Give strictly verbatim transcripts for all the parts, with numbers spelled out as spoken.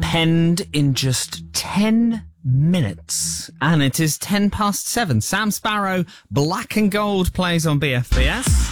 penned in just ten minutes. And it is ten past seven. Sam Sparrow, Black and Gold plays on B F B S.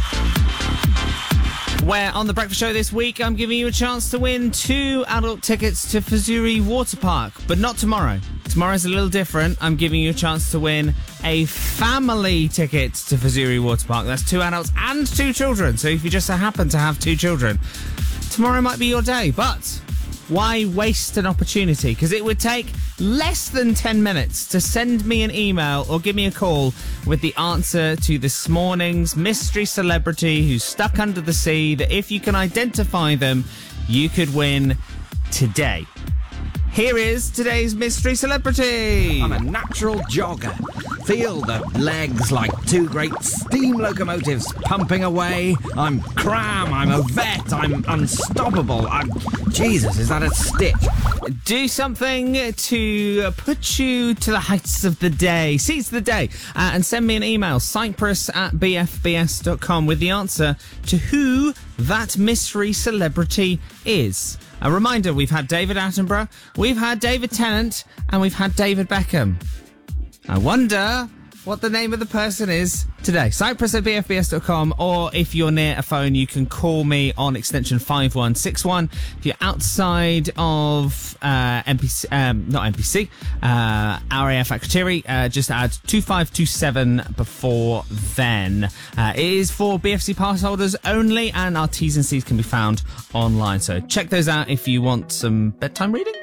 Where on The Breakfast Show this week, I'm giving you a chance to win two adult tickets to Fazuri Water Park, but not tomorrow. Tomorrow's a little different. I'm giving you a chance to win a family ticket to Fazuri Water Park. That's two adults and two children. So if you just so happen to have two children, tomorrow might be your day. But why waste an opportunity? Because it would take less than ten minutes to send me an email or give me a call with the answer to this morning's mystery celebrity who's stuck under the sea, that if you can identify them, you could win today. Here is today's mystery celebrity. I'm a natural jogger. Feel the legs like two great steam locomotives pumping away. I'm cram, I'm a vet, I'm unstoppable. I'm... Jesus, is that a stitch? Do something to put you to the heights of the day. Seize the day. Uh, and send me an email, cyprus at b f b s dot com, with the answer to who that mystery celebrity is. A reminder, we've had David Attenborough, we've had David Tennant, and we've had David Beckham. I wonder what the name of the person is today. Cyprus at b f b s dot com, or if you're near a phone, you can call me on extension five one six one. If you're outside of uh, N P C, um, not N P C, uh, R A F Akrotiri, uh, just add two five two seven before then. Uh, it is for B F C pass holders only, and our T's and C's can be found online. So check those out if you want some bedtime reading.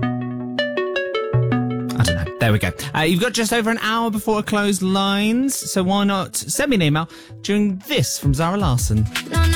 I don't know. There we go. Uh, you've got just over an hour before closed lines, so why not send me an email during this from Zara Larsson.